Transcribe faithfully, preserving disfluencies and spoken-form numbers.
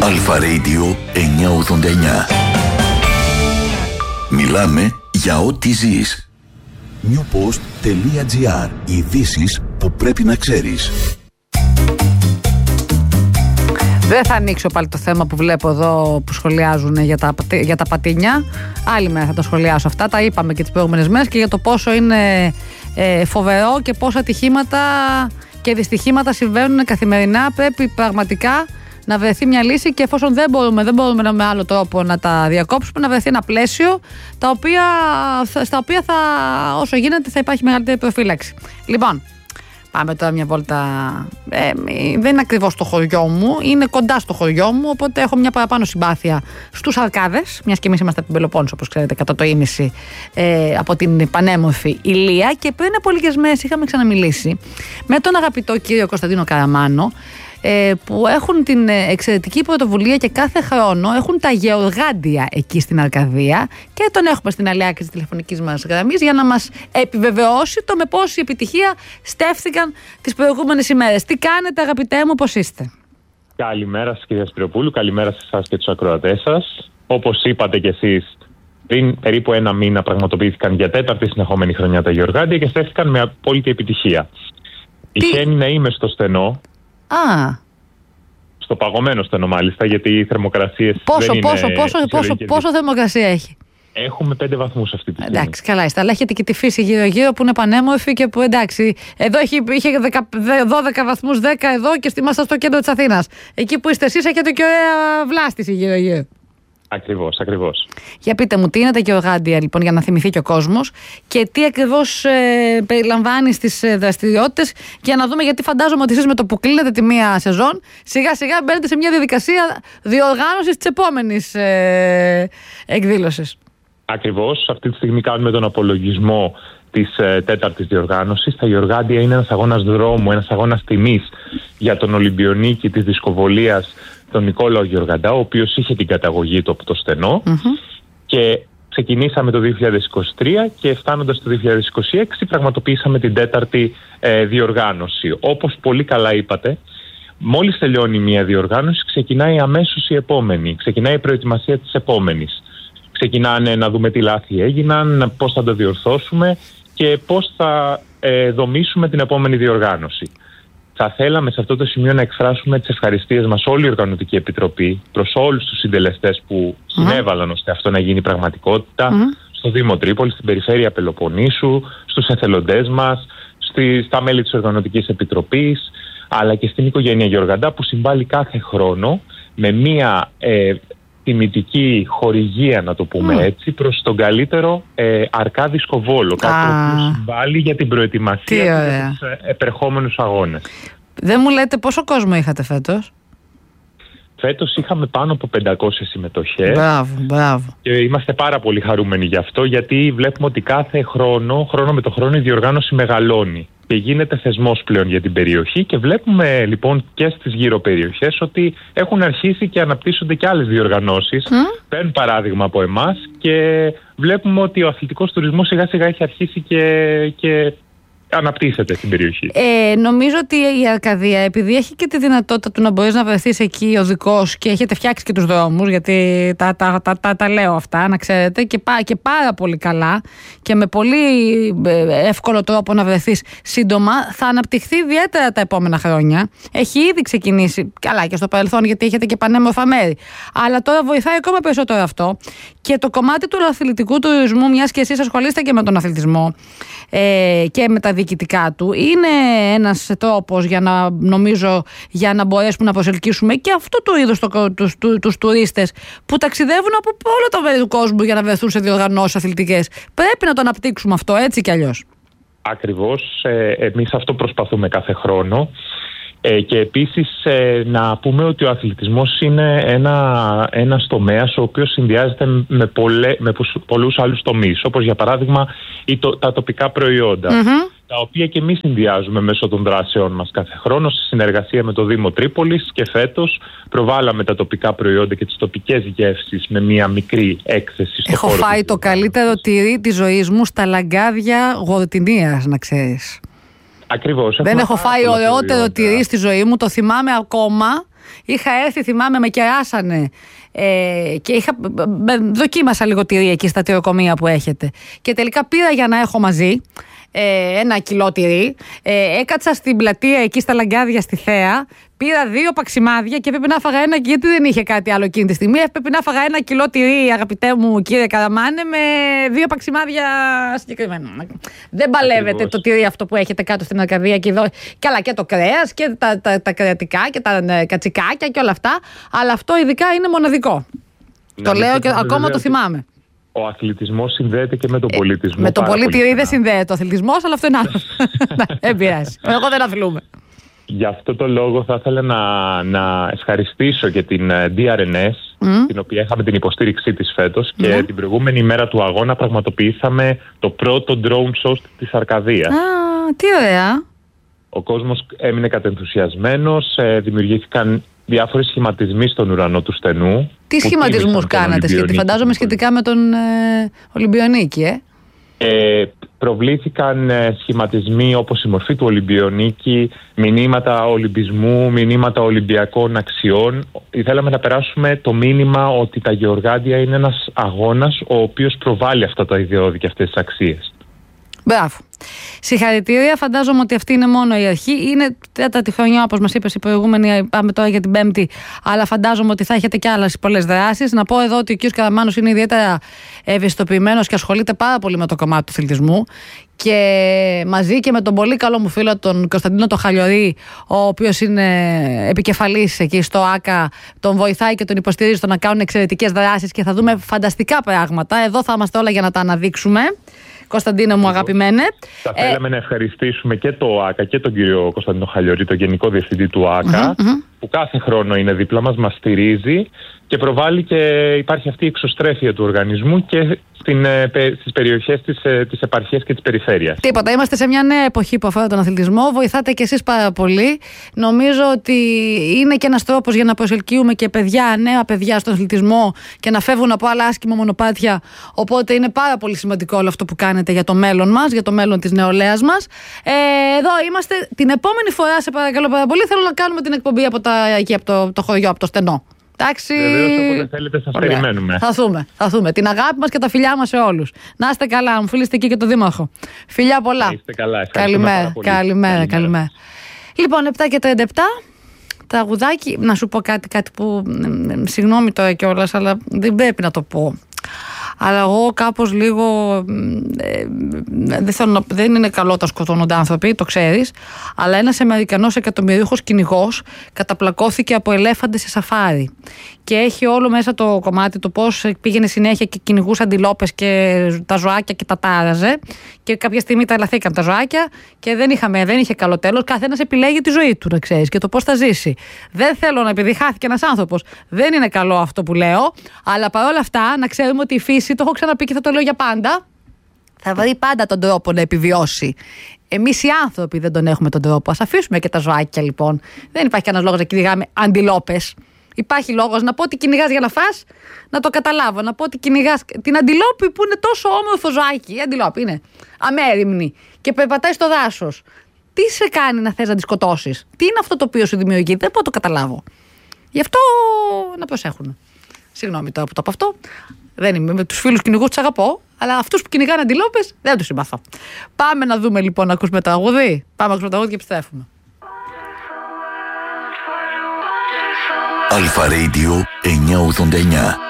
Αλφα Radio εννιακόσια ογδόντα εννιά. Μιλάμε για ό,τι ζεις. newpost.gr. Ειδήσεις που πρέπει να ξέρεις. Δεν θα ανοίξω πάλι το θέμα που βλέπω εδώ που σχολιάζουν για τα, για τα πατίνια. Άλλη μέρα θα τα σχολιάσω αυτά. Τα είπαμε και τις προηγούμενες μέρες και για το πόσο είναι ε, φοβερό και πόσα ατυχήματα και δυστυχήματα συμβαίνουν καθημερινά. Πρέπει πραγματικά να βρεθεί μια λύση και εφόσον δεν μπορούμε, δεν μπορούμε με άλλο τρόπο να τα διακόψουμε, να βρεθεί ένα πλαίσιο τα οποία, στα οποία θα, όσο γίνεται θα υπάρχει μεγαλύτερη προφύλαξη. Λοιπόν, πάμε τώρα μια βόλτα. Ε, δεν είναι ακριβώς στο χωριό μου, είναι κοντά στο χωριό μου, οπότε έχω μια παραπάνω συμπάθεια στους Αρκάδες, μιας και εμείς είμαστε από την Πελοπόννησο, όπως ξέρετε, κατά το ίμιση ε, από την πανέμορφη Ηλία. Και πριν από λίγες μέρες είχαμε ξαναμιλήσει με τον αγαπητό κύριο Κωνσταντίνο Καραμάνο, ε, που έχουν την εξαιρετική πρωτοβουλία και κάθε χρόνο έχουν τα γεωργάντια εκεί στην Αρκαδία και τον έχουμε στην άλλη άκρη της τηλεφωνικής μας γραμμής για να μας επιβεβαιώσει το με πόση επιτυχία στέφθηκαν τις προηγούμενες ημέρες. Τι κάνετε, αγαπητέ μου, πώς είστε? Καλημέρα σας, κυρία Σπυροπούλου, καλημέρα σε εσάς και τους ακροατές σας. Όπως είπατε κι εσείς, πριν περίπου ένα μήνα πραγματοποιήθηκαν για τέταρτη συνεχόμενη χρονιά τα γεωργάντια και στέφθηκαν με απόλυτη επιτυχία. Τυχαίνει να είμαι στο στενό. Α. Στο παγωμένο στενό, μάλιστα, γιατί οι θερμοκρασίες πόσο, δεν πόσο, είναι... Πόσο, πόσο, πόσο θερμοκρασία έχει? Έχουμε πέντε βαθμούς αυτή τη στιγμή. Εντάξει, καλά είστε. Αλλά έχετε και τη φύση γύρω-γύρω που είναι πανέμορφη και που εντάξει. Εδώ έχει, είχε δώδεκα βαθμούς, δέκα εδώ και είμαστε στο κέντρο της Αθήνας. Εκεί που είστε εσείς έχετε και ωραία βλάστηση γύρω-γύρω. Ακριβώς, ακριβώς. Για πείτε μου, τι είναι τα γεωργάντια, λοιπόν, για να θυμηθεί και ο κόσμος και τι ακριβώς ε, περιλαμβάνει στις ε, δραστηριότητες, για να δούμε, γιατί φαντάζομαι ότι εσείς με το που κλείνετε τη μία σεζόν, σιγά-σιγά μπαίνετε σε μια διαδικασία διοργάνωσης της επόμενης ε, εκδήλωσης. Ακριβώς. Αυτή τη στιγμή κάνουμε τον απολογισμό της ε, τέταρτης διοργάνωσης. Τα γεωργάντια είναι ένας αγώνας δρόμου, ένας αγώνας τιμής για τον Ολυμπιονίκη της δισκοβολίας, τον Νικόλαο Γεωργαντά, ο οποίος είχε την καταγωγή του από το στενό. Mm-hmm. Και ξεκινήσαμε το δύο χιλιάδες είκοσι τρία και φτάνοντας το δύο χιλιάδες είκοσι έξι πραγματοποιήσαμε την τέταρτη ε, διοργάνωση. Όπως πολύ καλά είπατε, μόλις τελειώνει μια διοργάνωση ξεκινάει αμέσως η επόμενη, ξεκινάει η προετοιμασία της επόμενης. Ξεκινάνε να δούμε τι λάθη έγιναν, πώς θα το διορθώσουμε και πώς θα ε, δομήσουμε την επόμενη διοργάνωση. Θα θέλαμε σε αυτό το σημείο να εκφράσουμε τις ευχαριστίες μας όλη η Οργανωτική Επιτροπή προς όλους τους συντελεστές που mm. συνέβαλαν ώστε αυτό να γίνει πραγματικότητα, mm. στο Δήμο Τρίπολης, στην Περιφέρεια Πελοποννήσου, στους εθελοντές μας, στη, στα μέλη της Οργανωτικής Επιτροπής, αλλά και στην οικογένεια Γεωργαντά που συμβάλλει κάθε χρόνο με μία ε, τιμητική χορηγία, να το πούμε mm. έτσι, προς τον καλύτερο ε, αρκάδισκο Βόλο. Κάτι ah. που συμβάλλει για την προετοιμασία για τους ε, επερχόμενους αγώνες. Δεν μου λέτε πόσο κόσμο είχατε φέτος? Φέτος είχαμε πάνω από πεντακόσιες συμμετοχές. Μπράβο, μπράβο. Και είμαστε πάρα πολύ χαρούμενοι γι' αυτό, γιατί βλέπουμε ότι κάθε χρόνο, χρόνο με το χρόνο, η διοργάνωση μεγαλώνει και γίνεται θεσμός πλέον για την περιοχή και βλέπουμε λοιπόν και στις γύρω περιοχές ότι έχουν αρχίσει και αναπτύσσονται και άλλες διοργανώσεις. Mm. Παίρνουν παράδειγμα από εμάς και βλέπουμε ότι ο αθλητικός τουρισμός σιγά σιγά έχει αρχίσει και, και αναπτύσσεται στην περιοχή. Ε, νομίζω ότι η Αρκαδία, επειδή έχει και τη δυνατότητα του να μπορείς να βρεθείς εκεί οδικός και έχετε φτιάξει και τους δρόμους, γιατί τα, τα, τα, τα, τα λέω αυτά, να ξέρετε, και, πά, και πάρα πολύ καλά και με πολύ εύκολο τρόπο να βρεθείς σύντομα, θα αναπτυχθεί ιδιαίτερα τα επόμενα χρόνια. Έχει ήδη ξεκινήσει, καλά και στο παρελθόν, γιατί έχετε και πανέμορφα μέρη. Αλλά τώρα βοηθάει ακόμα περισσότερο αυτό. Και το κομμάτι του αθλητικού τουρισμού, μιας και εσείς ασχολείστε και με τον αθλητισμό ε, και με τα διοικητικά του, είναι ένας τρόπος για να, νομίζω, για να μπορέσουμε να προσελκύσουμε και αυτού του είδους το, τους, του, τους τουρίστες που ταξιδεύουν από όλα τα μέρη του κόσμου για να βρεθούν σε διοργανώσεις αθλητικές. Πρέπει να το αναπτύξουμε αυτό, έτσι κι αλλιώς. Ακριβώς. Ε, εμείς αυτό προσπαθούμε κάθε χρόνο. Ε, και επίσης ε, να πούμε ότι ο αθλητισμός είναι ένα, ένας τομέας ο οποίος συνδυάζεται με, πολλέ, με πολλούς άλλους τομείς, όπως για παράδειγμα η, το, τα τοπικά προϊόντα, mm-hmm. τα οποία και εμείς συνδυάζουμε μέσω των δράσεών μας κάθε χρόνο σε συνεργασία με το Δήμο Τρίπολης, και φέτος προβάλαμε τα τοπικά προϊόντα και τις τοπικές γεύσεις με μια μικρή έκθεση στο Έχω χώρο. Έχω φάει το καλύτερο τυρί της ζωής μου στα λαγκάδια Γορτινίας, να ξέρεις. Ακριβώς. Δεν έχω φάει ωραιότερο τυρί στη ζωή μου, το θυμάμαι ακόμα. Είχα έρθει, θυμάμαι, με κεράσανε ε, και είχα, δοκίμασα λίγο τυρί εκεί στα τυροκομεία που έχετε. Και τελικά πήρα για να έχω μαζί ε, ένα κιλό τυρί. Ε, έκατσα στην πλατεία εκεί στα Λαγκάδια στη Θέα. Πήρα δύο παξιμάδια και έπρεπε να φάγα ένα, γιατί δεν είχε κάτι άλλο εκείνη τη στιγμή. Έπρεπε να φάγα ένα κιλό τυρί, αγαπητέ μου κύριε Καραμάνε, με δύο παξιμάδια συγκεκριμένα. Δεν παλεύετε Ακριβώς. Το τυρί αυτό που έχετε κάτω στην Αρκαδία και εδώ. Και αλλά και το κρέας και τα, τα, τα κρεατικά και τα κατσικάκια και όλα αυτά. Αλλά αυτό ειδικά είναι μοναδικό. Να, το λέω και ακόμα το θυμάμαι. Ο αθλητισμός συνδέεται και με τον πολιτισμό. Ε, με τον πολύ τυρί δεν συνδέεται ο αθλητισμός, αλλά αυτό είναι άλλο. Δεν πειράζει. Εγώ δεν αθλούμε. Γι' αυτό το λόγο θα ήθελα να, να ευχαριστήσω και την ντι αρ εν ες, mm. την οποία είχαμε την υποστήριξή της φέτος, mm. και την προηγούμενη ημέρα του αγώνα πραγματοποιήσαμε το πρώτο drone show της Αρκαδίας. Α, τι ωραία! Ο κόσμος έμεινε κατενθουσιασμένος, ε, δημιουργήθηκαν διάφοροι σχηματισμοί στον ουρανό του στενού. Τι σχηματισμούς κάνατε, γιατί φαντάζομαι σχετικά με τον ε, Ολυμπιονίκη, ε? Ε, προβλήθηκαν ε, σχηματισμοί όπως η μορφή του Ολυμπιονίκη, μηνύματα ολυμπισμού, μηνύματα ολυμπιακών αξιών. Θέλαμε να περάσουμε το μήνυμα ότι τα Γεωργάντια είναι ένας αγώνας ο οποίος προβάλλει αυτά τα ιδεώδη και αυτές τις αξίες. Μπράβο. Συγχαρητήρια. Φαντάζομαι ότι αυτή είναι μόνο η αρχή. Είναι τέταρτη χρονιά, όπως μας είπες η προηγούμενη. Πάμε τώρα για την πέμπτη. Αλλά φαντάζομαι ότι θα έχετε κι άλλες πολλές δράσεις. Να πω εδώ ότι ο κ. Καραμάνος είναι ιδιαίτερα ευαισθητοποιημένος και ασχολείται πάρα πολύ με το κομμάτι του αθλητισμού. Και μαζί και με τον πολύ καλό μου φίλο τον Κωνσταντίνο το Χαλιορί, ο οποίος είναι επικεφαλής εκεί στο ΆΚΑ, τον βοηθάει και τον υποστηρίζει στο να κάνουν εξαιρετικές δράσεις και θα δούμε φανταστικά πράγματα. Εδώ θα είμαστε όλα για να τα αναδείξουμε. Κωνσταντίνο μου, αγαπημένε. Θα ε... θέλαμε να ευχαριστήσουμε και το ΆΚΑ και τον κύριο Κωνσταντίνο Χαλιορί, τον Γενικό Διευθυντή του ΆΚΑ, mm-hmm, mm-hmm. που κάθε χρόνο είναι δίπλα μας, μας στηρίζει και προβάλλει και υπάρχει αυτή η εξωστρέφεια του οργανισμού και στην, στις περιοχές της, της επαρχίας και της περιφέρειας. Τίποτα. Είμαστε σε μια νέα εποχή που αφορά τον αθλητισμό. Βοηθάτε κι εσείς πάρα πολύ. Νομίζω ότι είναι και ένας τρόπος για να προσελκύουμε και παιδιά, νέα παιδιά στον αθλητισμό και να φεύγουν από άλλα άσχημα μονοπάτια. Οπότε είναι πάρα πολύ σημαντικό όλο αυτό που κάνετε για το μέλλον μας, για το μέλλον της νεολαίας μας. Ε, εδώ είμαστε. Την επόμενη φορά, σε παρακαλώ πάρα πολύ, θέλω να κάνουμε την εκπομπή από, τα, εκεί, από το, το χωριό, από το στενό. Εντάξει. Βεβαίως, όποτε θέλετε, σας Ωραία. περιμένουμε. Θα δούμε, θα δούμε. Την αγάπη μας και τα φιλιά μας σε όλους. Να είστε καλά, μου φίληστε εκεί και το Δήμαρχο. Φιλιά πολλά. Να είστε καλά. Καλημέρα, καλημέρα, καλημέρα. Λοιπόν, επτά και τριάντα επτά. Τραγουδάκι, να σου πω κάτι, κάτι που. Συγγνώμη τώρα κιόλας, αλλά δεν πρέπει να το πω. Αλλά εγώ κάπως λίγο. Ε, δεν, θέλω να, δεν είναι καλό όταν σκοτώνονται άνθρωποι, το ξέρεις. Αλλά ένας Αμερικανός εκατομμυρίουχος κυνηγός καταπλακώθηκε από ελέφαντες σε σαφάρι. Και έχει όλο μέσα το κομμάτι το πώς πήγαινε συνέχεια και κυνηγούσε αντιλόπες και τα ζωάκια και τα τάραζε. Και κάποια στιγμή τα ελαθήκαν τα ζωάκια και δεν, είχαμε, δεν είχε καλό τέλος. Καθένας επιλέγει τη ζωή του, να ξέρεις, και το πώς θα ζήσει. Δεν θέλω να, επειδή χάθηκε ένας άνθρωπος, δεν είναι καλό αυτό που λέω. Αλλά παρόλα αυτά να ξέρουμε ότι η φύση, το έχω ξαναπεί και θα το λέω για πάντα, θα βρει πάντα τον τρόπο να επιβιώσει. Εμείς οι άνθρωποι δεν τον έχουμε τον τρόπο. Ας αφήσουμε και τα ζωάκια λοιπόν. Δεν υπάρχει κανένας λόγος να κυνηγάμε αντιλόπες. Υπάρχει λόγος να πω ότι κυνηγάς για να φας, να το καταλάβω. Να πω ότι κυνηγάς την αντιλόπη που είναι τόσο όμορφο ζωάκι. Η αντιλόπη είναι αμέριμνη και περπατάει στο δάσος. Τι σε κάνει να θες να τη σκοτώσεις? Τι είναι αυτό το οποίο σου δημιουργεί? Δεν μπορώ να το καταλάβω. Γι' αυτό να προσέχουν. Συγγνώμη τώρα που το πω αυτό. Δεν είμαι με τους φίλους κυνηγούς, τους αγαπώ, αλλά αυτούς που κυνηγάνε αντιλόπες δεν τους συμπαθώ. Πάμε να δούμε λοιπόν, να ακούσουμε τραγούδι. Πάμε να ακούσουμε τραγούδι και επιστρέφουμε. Αλφα Radio εννιακόσια ογδόντα εννιά.